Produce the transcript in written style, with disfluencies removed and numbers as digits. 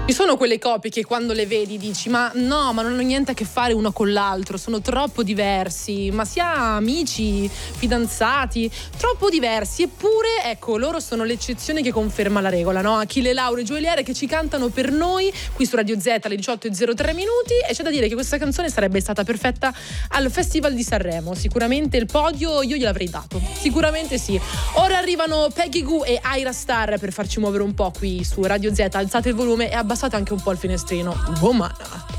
Ci sono quelle coppie che quando le vedi dici ma no, ma non hanno niente a che fare uno con l'altro, sono troppo diversi, ma sia amici, fidanzati, troppo diversi, eppure ecco, loro sono l'eccezione che conferma la regola, no? Achille Lauro e Gioeliere che ci cantano per noi qui su Radio Z alle 18:03 e c'è da dire che questa canzone sarebbe stata perfetta al Festival di Sanremo, sicuramente il podio io gliel'avrei dato, sicuramente sì. Ora arrivano Peggy Gou e Ira Star per farci muovere un po' qui su Radio Z, alzate il volume e abbassate anche un po' il finestrino. Woman.